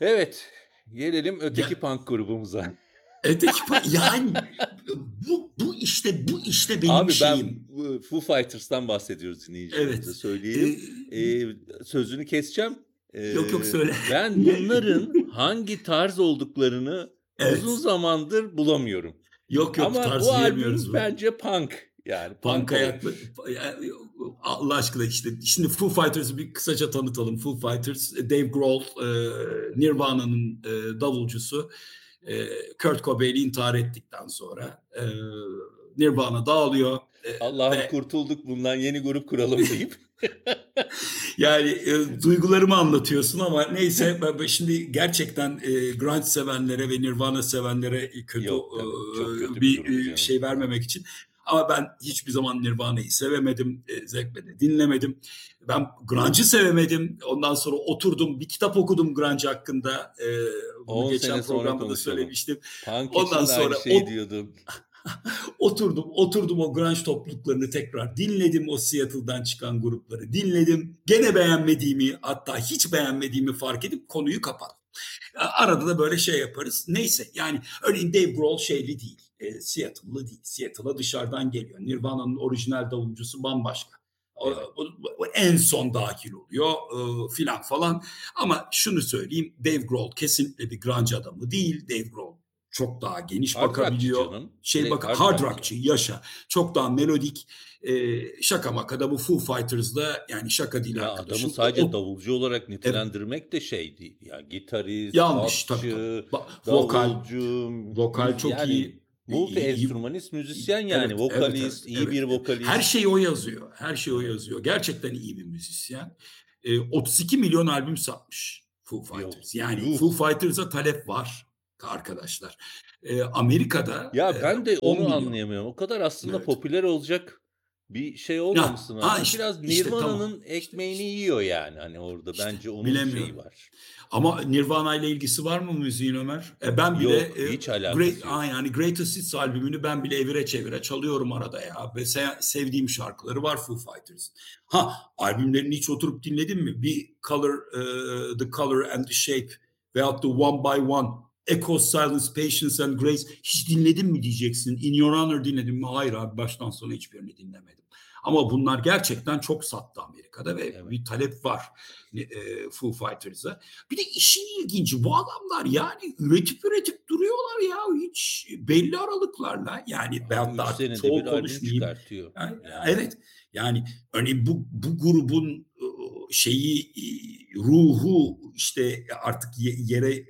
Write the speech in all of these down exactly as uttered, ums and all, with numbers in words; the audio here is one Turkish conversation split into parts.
Evet, gelelim öteki Ya punk grubumuza. öteki pa yani bu bu işte bu işte benim Abi ben şeyim. bu Foo Fighters'tan bahsediyoruz dinleyicilerimize Evet. söyleyelim. Eee, Eee, sözünü keseceğim. yok yok Eee, söyle. ben bunların hangi tarz olduklarını uzun Evet. zamandır bulamıyorum. Yok yok Ama tarz bu diyemiyoruz albüm bu. bence punk. Yani punk Punk'a olmuş. yakla ya Allah aşkına işte şimdi Foo Fighters'ı bir kısaca tanıtalım. Foo Fighters, Dave Grohl, eee, Nirvana'nın eee, davulcusu. Eee, Kurt Cobain'i intihar ettikten sonra eee, Nirvana dağılıyor eee, Allah'ım ve kurtulduk bundan yeni grup kuralım deyip. yani e, duygularımı anlatıyorsun ama neyse ben, ben şimdi gerçekten e, grunge sevenlere ve Nirvana sevenlere kötü Yok e, tabii çok kötü bir bir grup e, canım. şey vermemek için ama ben hiçbir zaman Nirvana'yı sevemedim, e, zevkle de dinlemedim. Ben grunge'ı sevemedim. Ondan sonra oturdum bir kitap okudum grunge hakkında. E, bunu on geçen sene sonra programda da konuşalım. söylemiştim. Punk Ondan için de aynı sonra şeyi o diyordum. Oturdum, oturdum o grunge topluluklarını tekrar dinledim. O Seattle'dan çıkan grupları dinledim. Gene beğenmediğimi, hatta hiç beğenmediğimi fark edip konuyu kapattım. Arada da böyle şey yaparız. Neyse yani örneğin Dave Grohl şeyli değil. E, Seattle'lı değil. Seattle'a dışarıdan geliyor. Nirvana'nın orijinal davulcusu bambaşka. O, Evet. o, o en son dahil oluyor e, filan falan. Ama şunu söyleyeyim. Dave Grohl kesinlikle bir grunge adamı değil. Dave Grohl çok daha geniş Hard rockçı bakabiliyor. canım. Şey Direkt bak hard hard rock rockçı ya. yaşa. Çok daha melodik. E, şaka maka da bu Foo Fighters'da yani şaka değil Ya adamı arkadaşım. O, sadece o davulcu olarak evet, nitelendirmek de şey değil. Ya gitarist, yanlış tabii tabii. basçı, Ba- vokal davulcu, vokal müz çok yani iyi. multi İyi, iyi, enstrümanist iyi. müzisyen yani Evet, evet, evet, vokalist, iyi evet, bir evet. Her vokalist. şeyi o yazıyor. Her şeyi o Evet. yazıyor. Gerçekten iyi bir müzisyen. Ee, otuz iki milyon albüm satmış Foo Yuh, Fighters. Yani yuh. Foo Fighters'a talep var arkadaşlar. Ee, Amerika'da e, Ya ben de on onu milyon. anlayamıyorum. O kadar aslında Evet. popüler olacak bir şey Ya, olmamasına ha rağmen işte, biraz işte tamam. Nirvana'nın İşte, ekmeğini işte, yiyor yani hani orada. işte Bence onun şeyi bilemiyorum. var. Ama Nirvana ile ilgisi var mı müziğin Ömer? E ben bile Yok, e, hiç Great, alakası aa, yok. yani Greatest Hits albümünü ben bile evire çevire çalıyorum arada ya. Ve se- sevdiğim şarkıları var Foo Fighters. Ha albümlerini hiç oturup dinledin mi? Bir Color, e, The Color and the Shape veyahut da One by One, Echoes, Silence, Patience and Grace hiç dinledin mi diyeceksin. In Your Honor dinledin mi? Hayır abi baştan sona hiçbirini dinlemedim. Ama bunlar gerçekten çok sattı Amerika'da ve Evet. bir talep var e, Foo Fighters'a. Bir de işin ilginci bu adamlar yani üretip üretip duruyorlar ya hiç belli aralıklarla yani Abi ben de üç artık senede bir çoğu albüm konuşmayayım. çıkartıyor. Yani, Yani evet yani örneğin bu, bu grubun şeyi ruhu işte artık yere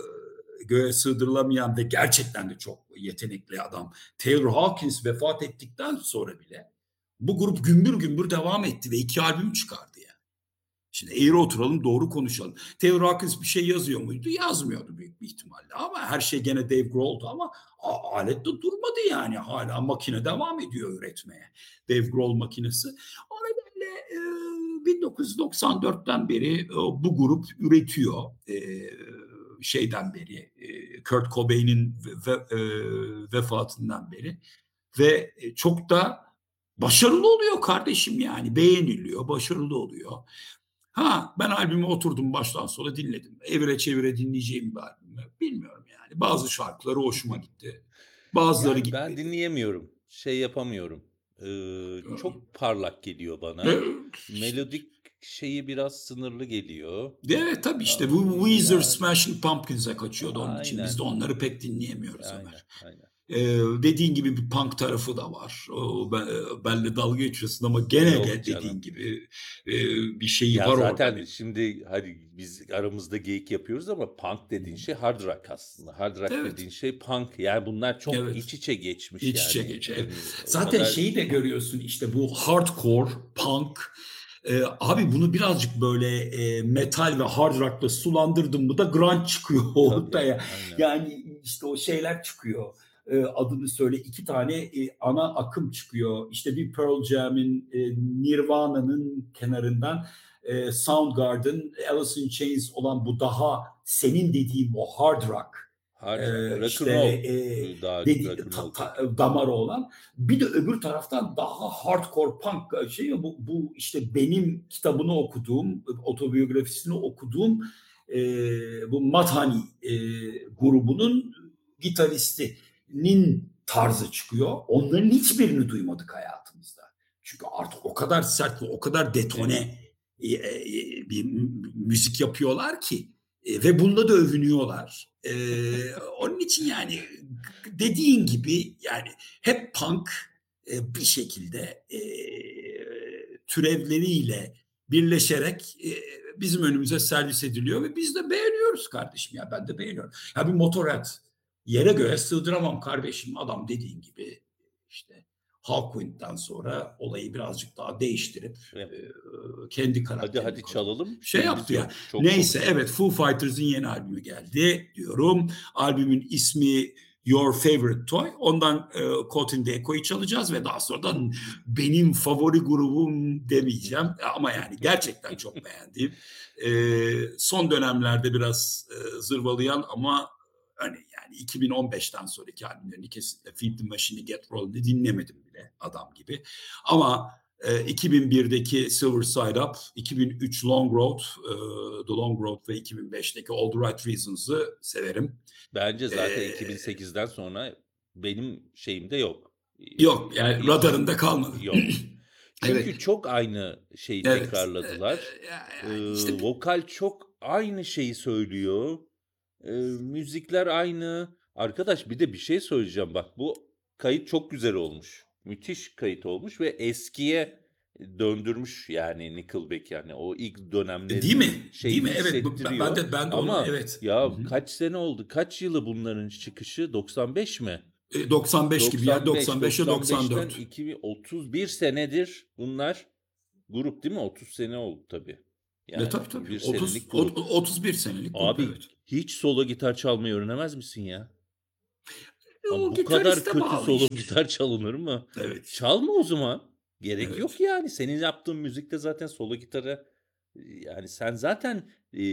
göğe sığdırılamayan ve gerçekten de çok yetenekli adam Taylor Hawkins vefat ettikten sonra bile bu grup gümbür gümbür devam etti ve iki albüm çıkardı yani. Şimdi eğri oturalım doğru konuşalım. Taylor Hawkins bir şey yazıyor muydu? Yazmıyordu büyük bir ihtimalle ama her şey gene Dave Grohl'du ama alet de durmadı yani. Hala makine devam ediyor üretmeye. Dave Grohl makinesi. O nedenle e, bin dokuz yüz doksan dörtten beri e, bu grup üretiyor. E, şeyden beri e, Kurt Cobain'in ve, e, vefatından beri ve çok da başarılı oluyor kardeşim yani beğeniliyor, başarılı oluyor. Ha ben albümü oturdum baştan sona dinledim. Evire çevire dinleyeceğim bir albüm mü? Bilmiyorum yani. Bazı şarkıları hoşuma gitti. Bazıları yani ben gitmedi. dinleyemiyorum. Şey yapamıyorum. Eee, çok parlak geliyor bana. Evet, işte. Melodik şeyi biraz sınırlı geliyor. Evet tabii işte Am, bu Weezer yani Smashing Pumpkins'e kaçıyordu onun için. Biz de aynen. onları pek dinleyemiyoruz Aynen, Ömer. aynen. Ee, dediğin gibi bir punk tarafı da var. O, ben, benle dalga geçiyorsun ama gene Yok de canım. dediğin gibi e, bir şeyi Ya var orada. zaten Bir, şimdi hadi biz aramızda geyik yapıyoruz ama punk dediğin şey hard rock aslında. Hard rock evet, dediğin şey punk. Yani bunlar çok evet. iç içe geçmiş İç içe yani. geçer. Hani o Zaten kadar şeyi de görüyorsun işte bu hardcore, punk. E, abi bunu birazcık böyle e, metal ve hard rock'la sulandırdın mı da grunge çıkıyor tabii ortaya. aynen. Yani işte o şeyler çıkıyor. E, adını söyle iki tane e, ana akım çıkıyor. İşte bir Pearl Jam'in, e, Nirvana'nın kenarından e, Soundgarden, Alice in Chains olan bu daha senin dediğim o hard rock Hard rock, e, rock and işte roll e, daha dedi, rock and ta, roll ta, kökenli. damarı olan bir de öbür taraftan daha hardcore punk şey bu, bu işte benim kitabını okuduğum otobiyografisini okuduğum e, bu Mathani e, grubunun gitaristinin tarzı çıkıyor. Onların hiçbirini duymadık hayatımızda. Çünkü artık o kadar sert ve o kadar detone e, e, bir müzik yapıyorlar ki e, ve bunda da övünüyorlar. E, onun için yani dediğin gibi yani hep punk e, bir şekilde e, türevleriyle birleşerek e, bizim önümüze servis ediliyor ve biz de beğeniyoruz kardeşim ya, ben de beğeniyorum. Ya bir Motorhead yere göğe sığdıramam kardeşim, adam dediğin gibi işte Hawkwind'den sonra olayı birazcık daha değiştirip Evet. e, kendi Hadi karakterini hadi koyup çalalım. şey Süremiz yaptı yok. ya. Çok Neyse konuşalım. evet, Foo Fighters'ın yeni albümü geldi diyorum. Albümün ismi Your Favorite Toy. Ondan e, Caught in the Echo'yu çalacağız ve daha sonradan benim favori grubum demeyeceğim. Ama yani gerçekten çok beğendiğim. E, son dönemlerde biraz e, zırvalayan ama hani yani iki bin on beşten sonraki albümlerini kesinlikle Feed the Machine'i, Get Rolled'i dinlemedim bile adam gibi. Ama e, iki bin birdeki Silver Side Up, iki bin üç Long Road, e, The Long Road ve iki bin beşteki All the Right Reasons'ı severim. Bence zaten Ee, iki bin sekizden sonra benim şeyimde yok. Yok yani Hiç radarında kalmadı. yok. Çünkü Evet. çok aynı şeyi Evet. tekrarladılar. Ee, Ee, yani işte vokal çok aynı şeyi söylüyor. Ee, müzikler aynı. Arkadaş bir de bir şey söyleyeceğim. Bak bu kayıt çok güzel olmuş. Müthiş kayıt olmuş ve eskiye döndürmüş yani Nickelback, yani o ilk değil dönemlerin mi? Değil şeyini mi? Evet. Ben hissettiriyor. de ben de onu Ama evet. ya Hı-hı. kaç sene oldu? Kaç yılı bunların çıkışı? doksan beş mi? E, doksan beş gibi ya, doksan beş, doksan beşe doksan beşten doksan dört. iki bin otuz bir senedir bunlar grup değil mi? otuz sene oldu tabii. Ne Yani tabii tabii. bir otuz senelik grup. otuz bir senelik grup Abi evet. hiç solo gitar çalmayı öğrenemez misin ya? E, Lan o bu kadar gitariste kötü bağlı solo işte. gitar çalınır mı? Evet. Çalma o zaman. Gerek yok Evet. yani. Senin yaptığın müzikte zaten solo gitarı, yani sen zaten e,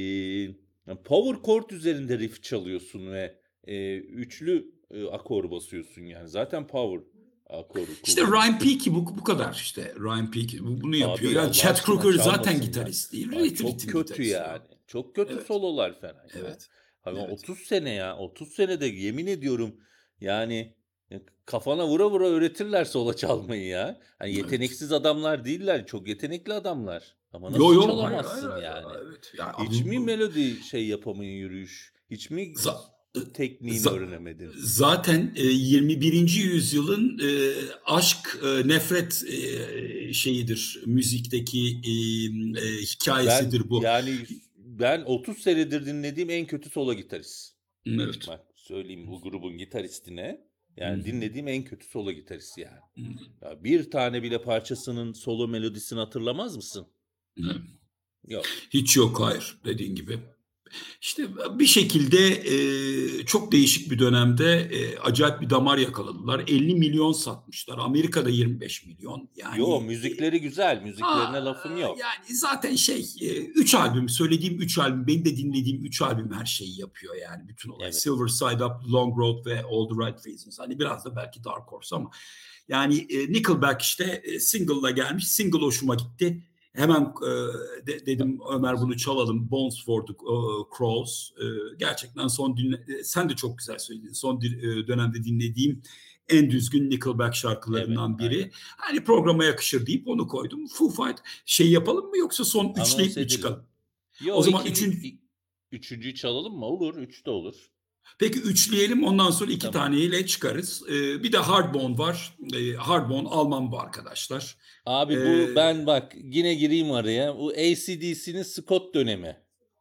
power chord üzerinde riff çalıyorsun ve e, üçlü e, akor basıyorsun yani. Zaten power akoru İşte Ryan kullanıyorsun. Peake bu bu kadar işte. Ryan Peake bu- bunu yapıyor. Abi Yani Allah Chad aşkına Kroeger zaten çalmasınlar. gitarist değil, Aa, ritim, çok ritim kötü gitaristi o. yani. Çok kötü Evet. sololar falan ya. Evet. Hani Evet. otuz sene ya. otuz senede yemin ediyorum yani e, kafana vura vura öğretirler solo çalmayı ya. Hani Evet. yeteneksiz adamlar değiller. Çok yetenekli adamlar. Ama Yo nasıl yo hayır hayır, çalamazsın hayır, yani? evet. Yani Hiç bu, mi bu- melodi şey yapamayın, yürüyüş? Hiç mi za- tekniğini za- öğrenemedin? zaten e, yirmi birinci yüzyılın e, aşk e, nefret e, şeyidir, müzikteki e, e, Ben hikayesidir bu. yani ben otuz senedir dinlediğim en kötü solo gitarist. Evet. Bak söyleyeyim bu grubun gitaristine. Hı Yani hı. dinlediğim en kötü solo gitarist yani. Hı Ya bir tane bile parçasının solo melodisini hatırlamaz mısın? hı. Yok. Hiç yok hayır, dediğin gibi. İşte bir şekilde e, çok değişik bir dönemde e, acayip bir damar yakaladılar. elli milyon satmışlar. Amerika'da yirmi beş milyon. Yani Yo, e, müzikleri güzel. aa, Müziklerine lafım yok. yani zaten şey e, üç albüm söylediğim üç albüm, benim de dinlediğim üç albüm her şeyi yapıyor yani bütün olay. Evet. Silver Side Up, Long Road ve All the Right Reasons. Hani biraz da belki Dark Horse ama yani e, Nickelback işte e, single'la gelmiş. Single hoşuma gitti. Hemen e, de, dedim Ömer bunu çalalım. Bones for the e, Crows. E, gerçekten son dinle, e, sen de çok güzel söyledin. Son di- e, dönemde dinlediğim en düzgün Nickelback Evet. şarkılarından biri. Aynen. Hani programa yakışır deyip onu koydum. Foo Fight şey yapalım mı yoksa son Anons üçleyip mi edelim. çıkalım? O Yo, zaman ikinci, üçün, i- üçüncüyü çalalım mı? Olur. Üç de olur. peki üçleyelim, ondan sonra iki Tamam. taneyle çıkarız. Ee, bir de Hardbone var. Ee, Hardbone Alman bu arkadaşlar. Abi Ee, bu ben bak yine gireyim araya. Bu A C D C'nin Scott dönemi.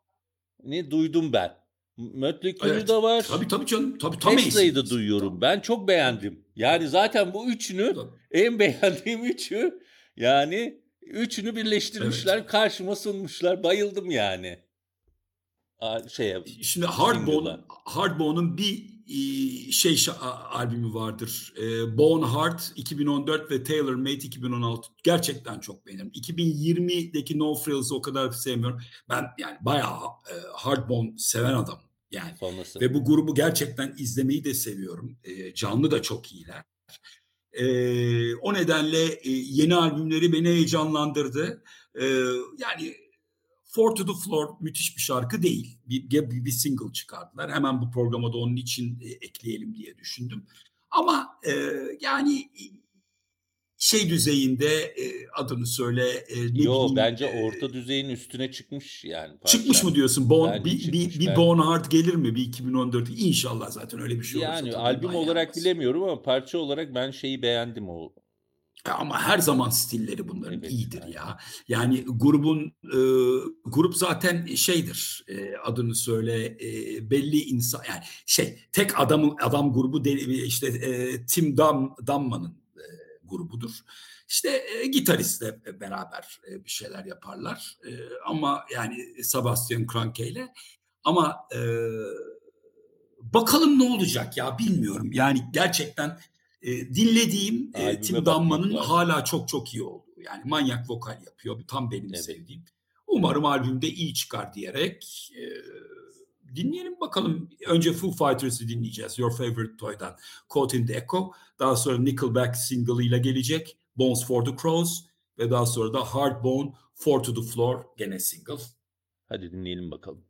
Ne duydum ben. Mötley evet. Crue'da var. Tabii tabii canım. Tabii tam Tesla'yı da A C D C. duyuyorum. Tam, Ben çok tabii, beğendim. Yani zaten bu üçünü, tabii. en beğendiğim üçü, yani üçünü Evet. birleştirmişler, karşıma sunmuşlar. Bayıldım yani. A- Şeye, Şimdi Hardbone, single'a. Hardbone'un bir e, şey şa- a- albümü vardır. E, Bone Heart iki bin on dört ve Tailor Made iki bin on altı. Gerçekten çok beğenirim. iki bin yirmideki No Frills'ı o kadar sevmiyorum. Ben yani bayağı e, Hardbone seven adam. Yani Sonrası. ve bu grubu gerçekten izlemeyi de seviyorum. E, canlı da çok iyiler. E, o nedenle e, yeni albümleri beni heyecanlandırdı. E, yani Four to the Floor müthiş bir şarkı değil. Bir, bir, bir single çıkardılar. Hemen bu programa da onun için e, ekleyelim diye düşündüm. Ama e, yani şey düzeyinde e, adını söyle e, ne Yo bileyim bence e, orta düzeyin üstüne çıkmış yani çıkmış parça. mı diyorsun? Bon, Bence bir, bir, çıkmış. bir Ben Born Hard gelir mi? Bir iki bin on dört İnşallah zaten öyle bir şey olursa yani tadından albüm olarak yenmez. bilemiyorum ama parça olarak ben şeyi beğendim o. Ama her zaman stilleri bunların Evet, iyidir aynen. ya. Yani grubun e, grup zaten şeydir. E, adını söyle e, belli insan yani şey tek adam adam grubu de, işte e, Tim Dam, Damman'ın e, grubudur. İşte e, gitaristle beraber e, bir şeyler yaparlar. E, ama yani Sebastian Kranke ile ama e, bakalım ne olacak ya bilmiyorum. Yani gerçekten e, dinlediğim e, Tim Albüme bakmak Damma'nın lazım. hala çok çok iyi oldu. Yani manyak vokal yapıyor. Bu tam benim Evet. sevdiğim. Umarım albümde iyi çıkar diyerek e, dinleyelim bakalım. Önce Foo Fighters'ı dinleyeceğiz. Your Favorite Toy'dan Caught in the Echo. Daha sonra Nickelback single ile gelecek. Bones for the Crows. Ve daha sonra da Hardbone, Four to the Floor gene single. Hadi dinleyelim bakalım.